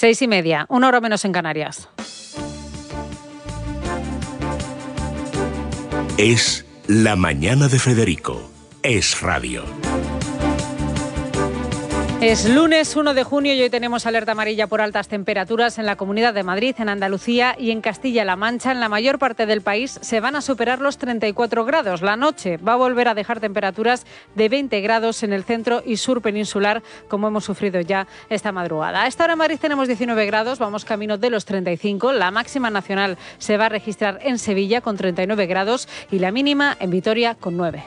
6:30, 1 hora menos en Canarias. Es La Mañana de Federico. Es radio. Es lunes 1 de junio y hoy tenemos alerta amarilla por altas temperaturas en la Comunidad de Madrid, en Andalucía y en Castilla-La Mancha. En la mayor parte del país se van a superar los 34 grados. La noche va a volver a dejar temperaturas de 20 grados en el centro y sur peninsular, como hemos sufrido ya esta madrugada. A esta hora en Madrid tenemos 19 grados, vamos camino de los 35. La máxima nacional se va a registrar en Sevilla con 39 grados y la mínima en Vitoria con 9.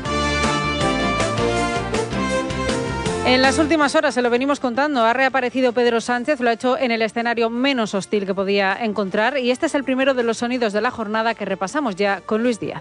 En las últimas horas, se lo venimos contando, ha reaparecido Pedro Sánchez, lo ha hecho en el escenario menos hostil que podía encontrar y este es el primero de los sonidos de la jornada que repasamos ya con Luis Díaz.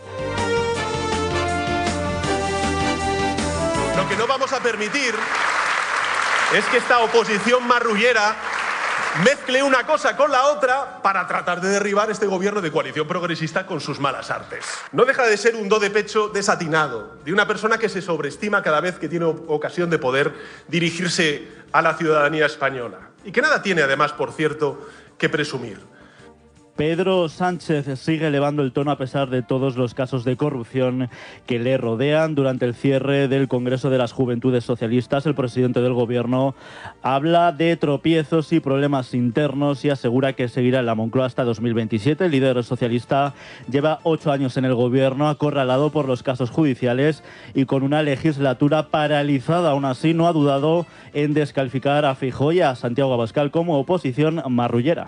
Lo que no vamos a permitir es que esta oposición marrullera mezcle una cosa con la otra para tratar de derribar este gobierno de coalición progresista con sus malas artes. No deja de ser un do de pecho desatinado de una persona que se sobreestima cada vez que tiene ocasión de poder dirigirse a la ciudadanía española y que nada tiene, además, por cierto, que presumir. Pedro Sánchez sigue elevando el tono a pesar de todos los casos de corrupción que le rodean. Durante el cierre del Congreso de las Juventudes Socialistas, el presidente del Gobierno habla de tropiezos y problemas internos y asegura que seguirá en la Moncloa hasta 2027. El líder socialista lleva 8 años en el Gobierno, acorralado por los casos judiciales y con una legislatura paralizada. Aún así, no ha dudado en descalificar a Feijóo y a Santiago Abascal como oposición marrullera.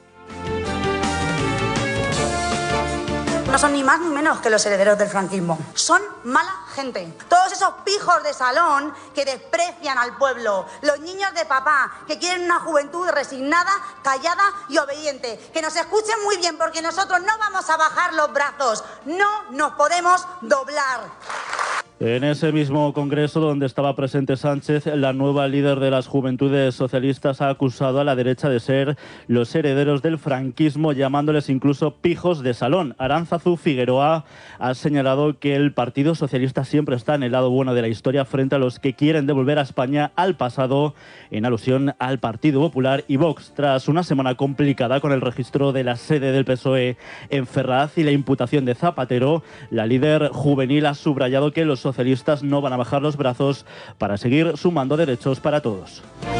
No son ni más ni menos que los herederos del franquismo. Son mala gente. Todos esos pijos de salón que desprecian al pueblo. Los niños de papá que quieren una juventud resignada, callada y obediente. Que nos escuchen muy bien porque nosotros no vamos a bajar los brazos. No nos podemos doblar. En ese mismo congreso donde estaba presente Sánchez, la nueva líder de las Juventudes Socialistas ha acusado a la derecha de ser los herederos del franquismo, llamándoles incluso pijos de salón. Aránzazu Figueroa ha señalado que el Partido Socialista siempre está en el lado bueno de la historia frente a los que quieren devolver a España al pasado, en alusión al Partido Popular y Vox. Tras una semana complicada con el registro de la sede del PSOE en Ferraz y la imputación de Zapatero, la líder juvenil ha subrayado que los socialistas no van a bajar los brazos para seguir sumando derechos para todos.